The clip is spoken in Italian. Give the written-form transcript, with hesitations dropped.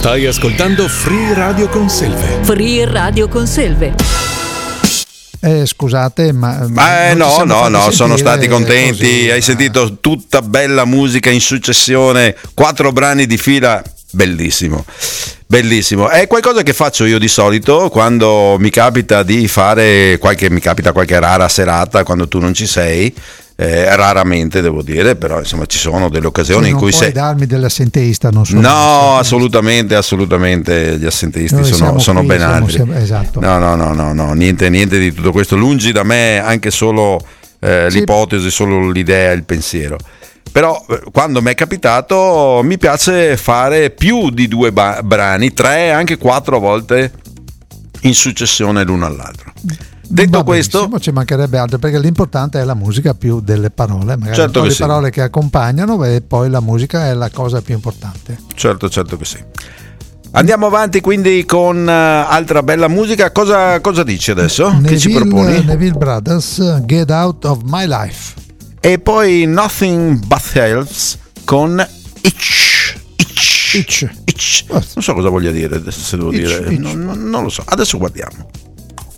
Stai ascoltando Free Radio Conselve. Free Radio Conselve. Scusate, ma no, sono stati contenti. Così, hai sentito tutta bella musica in successione, 4 brani di fila, bellissimo. Bellissimo, è qualcosa che faccio io di solito quando mi capita di fare qualche rara serata quando tu non ci sei. Raramente devo dire, però insomma ci sono delle occasioni in cui sei. Non puoi darmi dell'assentista, non sono. No, assolutamente, gli assenteisti sono ben altri. Esatto. No, niente di tutto questo. Lungi da me anche solo l'ipotesi, solo l'idea, il pensiero. Però quando mi è capitato mi piace fare più di 2 brani, 3, anche 4 volte in successione l'uno all'altro. Detto questo, ci mancherebbe altro, perché l'importante è la musica più delle parole, magari certo le sì. parole che accompagnano, e poi la musica è la cosa più importante. Certo che sì. Andiamo avanti quindi con altra bella musica. Cosa dici adesso? Che ci proponi? Neville Brothers, Get Out of My Life. E poi Nothing But Helps con Itch. Itch. Non so cosa voglia dire, se devo dire. Non lo so. Adesso guardiamo.